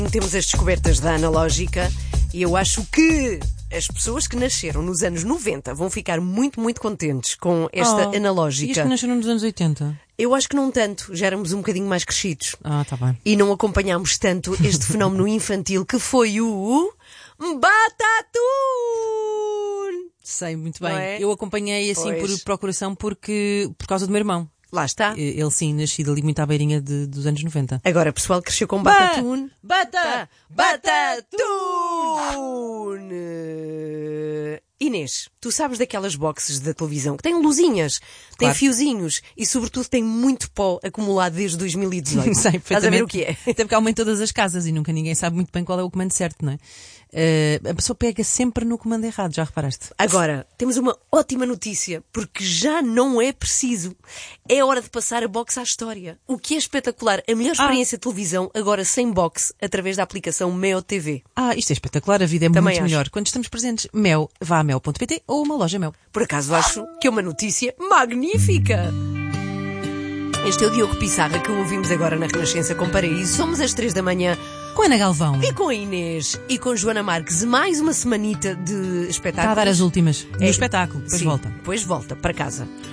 Temos as descobertas da analógica e eu acho que as pessoas que nasceram nos anos 90 vão ficar muito, muito contentes com esta analógica. E as que nasceram nos anos 80? Eu acho que não tanto, já éramos um bocadinho mais crescidos. Tá bem. E não acompanhámos tanto este fenómeno infantil que foi o Batatune! Sei muito bem. É? Eu acompanhei assim Pois. por procuração por causa do meu irmão. Lá está. Ele sim, nascido ali muito à beirinha dos anos 90. Agora, o pessoal cresceu com Batatune. Batatune! Inês, tu sabes daquelas boxes da televisão que têm luzinhas, têm Claro. fiozinhos e sobretudo têm muito pó acumulado desde 2018. Sei perfeitamente. Estás a ver o que é? Até porque há uma em todas as casas e nunca ninguém sabe muito bem qual é o comando certo, não é? A pessoa pega sempre no comando errado, já reparaste? Agora, temos uma ótima notícia, porque já não é preciso. É hora de passar a box à história. O que é espetacular. A melhor experiência de televisão, agora sem box, através da aplicação Meo TV. Isto é espetacular, a vida é Também muito acho. melhor. Quando estamos presentes, vá a mel.pt ou uma loja Mel. Por acaso acho que é uma notícia magnífica. Este é o Diogo Pissarra que ouvimos agora na Renascença com Paraíso. Somos às 3 da manhã. Com Ana Galvão. E com a Inês e com Joana Marques, mais uma semanita de espetáculos. Está a dar as últimas do espetáculo. Depois Sim, volta. Depois volta para casa.